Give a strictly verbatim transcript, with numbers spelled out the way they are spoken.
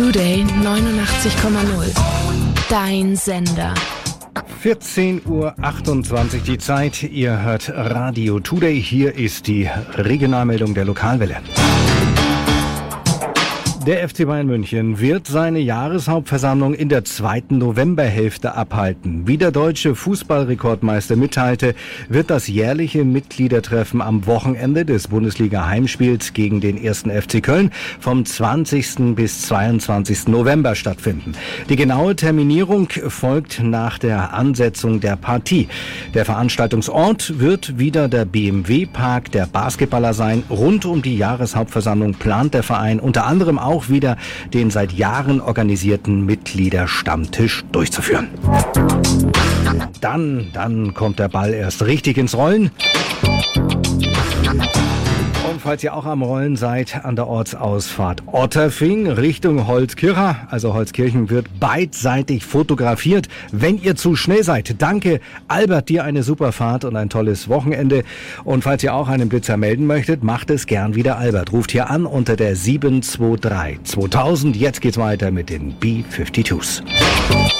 Today neunundachtzig Komma null. Dein Sender. vierzehn Uhr achtundzwanzig die Zeit. Ihr hört Radio Today. Hier ist die Regionalmeldung der Lokalwelle. Der F C Bayern München wird seine Jahreshauptversammlung in der zweiten Novemberhälfte abhalten. Wie der deutsche Fußballrekordmeister mitteilte, wird das jährliche Mitgliedertreffen am Wochenende des Bundesliga-Heimspiels gegen den ersten F C Köln vom zwanzigsten bis zweiundzwanzigsten November stattfinden. Die genaue Terminierung folgt nach der Ansetzung der Partie. Der Veranstaltungsort wird wieder der B M W-Park der Basketballer sein. Rund um die Jahreshauptversammlung plant der Verein unter anderem auch auch wieder den seit Jahren organisierten Mitgliederstammtisch durchzuführen. Dann, dann kommt der Ball erst richtig ins Rollen. Und falls ihr auch am Rollen seid, an der Ortsausfahrt Otterfing Richtung Holzkirchen, also Holzkirchen, wird beidseitig fotografiert. Wenn ihr zu schnell seid, danke Albert, dir eine super Fahrt und ein tolles Wochenende. Und falls ihr auch einen Blitzer melden möchtet, macht es gern wieder Albert. Ruft hier an unter der sieben zwei drei zweitausend. Jetzt geht's weiter mit den B zweiundfünfzigers.